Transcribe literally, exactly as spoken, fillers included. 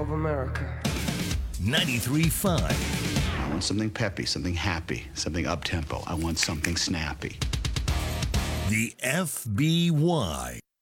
of America. ninety-three point five. I want something peppy, something happy, something up-tempo. I want something snappy. The F B Y.